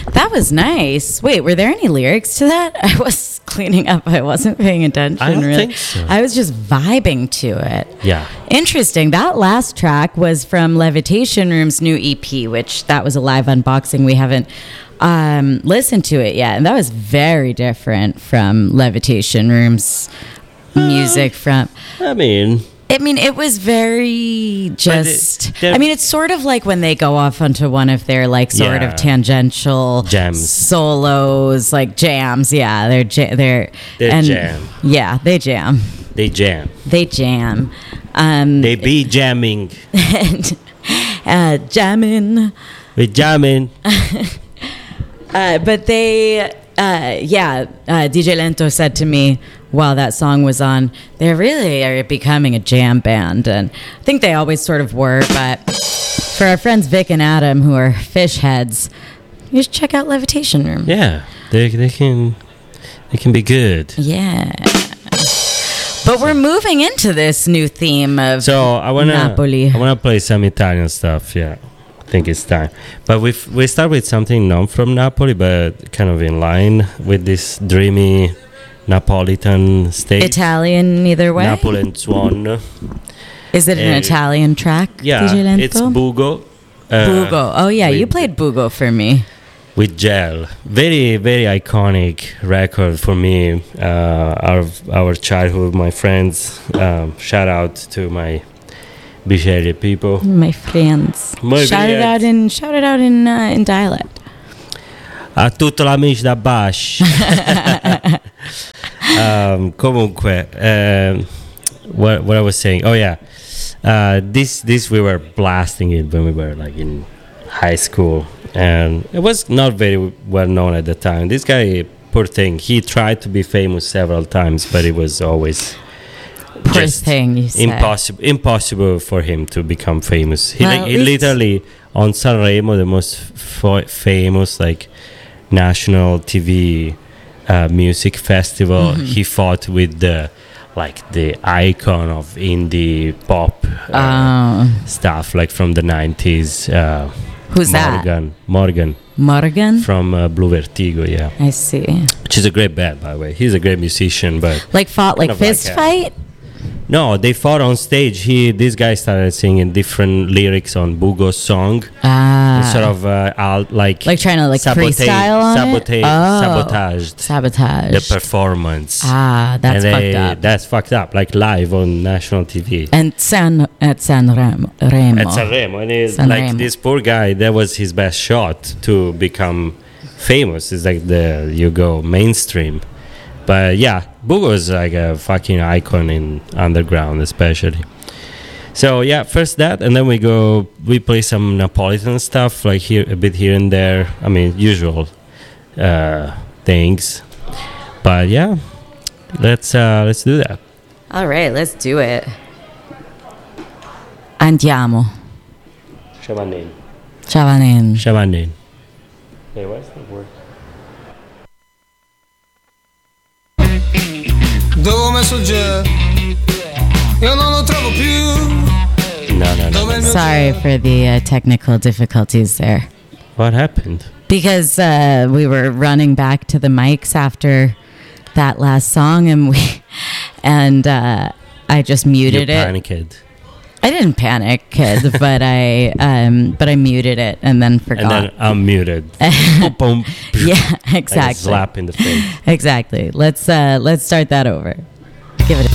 That was nice. Wait, were there any lyrics to that? I was cleaning up. I wasn't paying attention. I don't really. think so. I was just vibing to it. Yeah. Interesting. That last track was from Levitation Room's new EP, which that was a live unboxing. We haven't listened to it yet. And that was very different from Levitation Room's music from... I mean, it was very just... they're- it's sort of like when they go off onto one of their, like, sort Yeah. of tangential... Jams. Solos, like, jams. Yeah, they're They jam. Yeah, they jam. They jam. They jam. They be jamming. Jamming. We jamming. But they... DJ Lento said to me while that song was on, they really are becoming a jam band, and I think they always sort of were. But for our friends Vic and Adam, who are fish heads, you should check out Levitation Room. Yeah, they can be good. Yeah. But we're moving into this new theme of So Napoli. I wanna play some Italian stuff. Yeah, I think it's time. But we start with something not from Napoli, but kind of in line with this dreamy Napolitan state. Italian either way? Napoli and Swan. Is it an Italian track, Yeah, DJ Lento? it's Bugo. Bugo. Oh, yeah, you played Bugo for me. With Gel. Very, very iconic record for me. Our childhood, my friends. Shout out to my Biceglie people. My friends. Shout it out in dialect. A tutti gli amici da Bash. Comunque, what I was saying. Oh yeah, this we were blasting it when we were like in high school, and it was not very well known at the time. This guy, poor thing, he tried to be famous several times, but it was always Poor thing, you say. impossible for him to become famous. He, Well, he literally on Sanremo, the most famous like national TV music festival, he fought with the icon of indie pop stuff, like from the 90s. Who's that? Morgan from Blue Vertigo, yeah. I see. Which is a great band, by the way. He's a great musician, but Like fought like kind of fist like fight? no, they fought on stage. This guy started singing different lyrics on Bugo's song. Sort of like trying to like freestyle on it? Sabotaged the performance. That's fucked up. That's fucked up, like live on national TV. And at Sanremo. At Sanremo, and it's like Sanremo. this poor guy, that was his best shot to become famous. It's like you go mainstream. But yeah, Bugo is like a fucking icon in underground, especially. So yeah, first that, and then we play some Napolitan stuff, like a bit here and there. I mean, usual things. But yeah, let's do that. All right, let's do it. Andiamo. Shavanin. Chavanin. Hey, what's the word? Dove ho messo il gel? Io non lo trovo più. No. Sorry for the technical difficulties there. What happened? Because we were running back to the mics after that last song, and I just muted You it. panicked. I didn't panic, kid, but I muted it and then forgot. And then unmuted. Boom, boom. Yeah, Like a exactly. slap in the face. Exactly. Let's start that over. Give it.